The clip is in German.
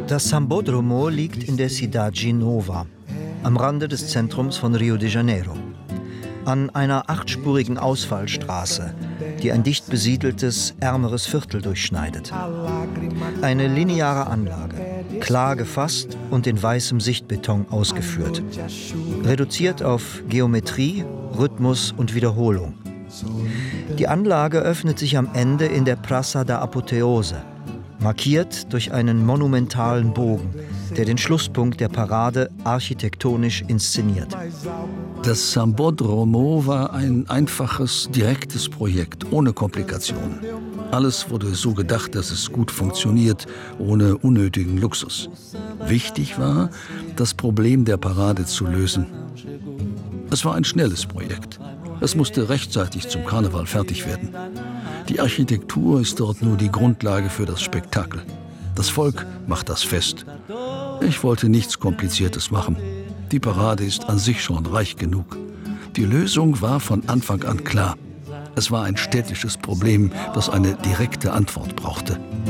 Das Sambódromo liegt in der Cidade Nova, am Rande des Zentrums von Rio de Janeiro. An einer 8-spurigen Ausfallstraße, die ein dicht besiedeltes, ärmeres Viertel durchschneidet. Eine lineare Anlage, klar gefasst und in weißem Sichtbeton ausgeführt. Reduziert auf Geometrie, Rhythmus und Wiederholung. Die Anlage öffnet sich am Ende in der Praça da Apoteose, markiert durch einen monumentalen Bogen, der den Schlusspunkt der Parade architektonisch inszeniert. Das Sambódromo war ein einfaches, direktes Projekt, ohne Komplikationen. Alles wurde so gedacht, dass es gut funktioniert, ohne unnötigen Luxus. Wichtig war, das Problem der Parade zu lösen. Es war ein schnelles Projekt. Es musste rechtzeitig zum Karneval fertig werden. Die Architektur ist dort nur die Grundlage für das Spektakel. Das Volk macht das Fest. Ich wollte nichts Kompliziertes machen. Die Parade ist an sich schon reich genug. Die Lösung war von Anfang an klar. Es war ein städtisches Problem, das eine direkte Antwort brauchte.